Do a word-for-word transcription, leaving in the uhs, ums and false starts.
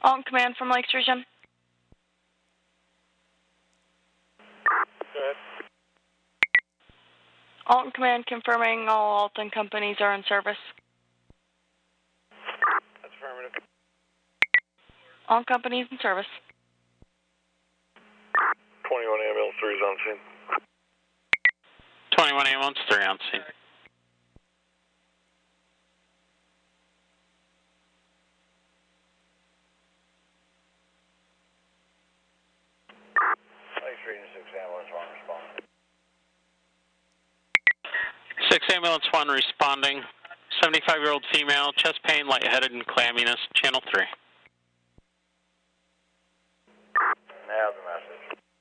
Alton Command from Lakes Region. Go ahead. Alton Command confirming all Alton companies are in service. That's affirmative. All companies in service. twenty-one ambulance three is on scene. twenty-one ambulance three on scene. Lakes Region six ambulance one responding. six ambulance one responding. seventy-five-year-old female, chest pain, lightheaded, and clamminess. Channel three.